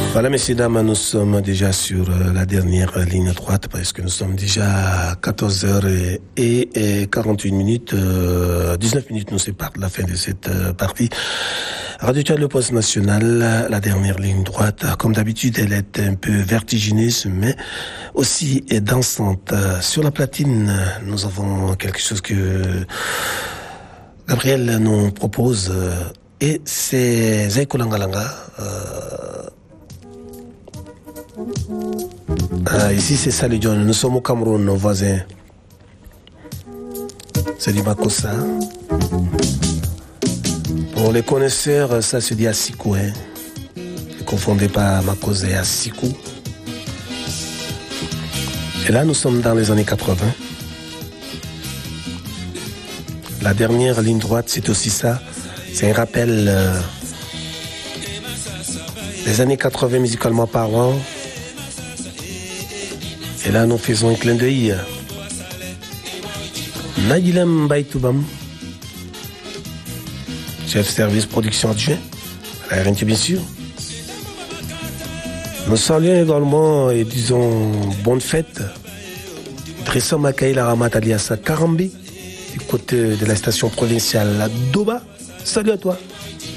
Voilà, messieurs, dames, nous sommes déjà sur la dernière ligne droite parce que nous sommes déjà à 14h et 48 minutes. 19 minutes nous séparent de la fin de cette partie. Radio Tchad, le poste national, la dernière ligne droite. Comme d'habitude, elle est un peu vertigineuse, mais aussi dansante. Sur la platine, nous avons quelque chose que Gabriel nous propose et c'est Zaiko Langalanga. Ici c'est Sally John, nous sommes au Cameroun, nos voisins. C'est du Makossa. Pour les connaisseurs, ça se dit Asikou, hein. Ne confondez pas Makossa et Asikou. Et là nous sommes dans les années 80. La dernière ligne droite, c'est aussi ça. C'est un rappel des années 80 musicalement parlant. Et là, nous faisons un clin d'œil. Nagilam Baitoubam, chef service production adjoint, à la RNT bien sûr. Nous saluons également et disons bonne fête. Dressam Makaïla Ramat Aliassa Karambi, du côté de la station provinciale la Doba. Salut à toi.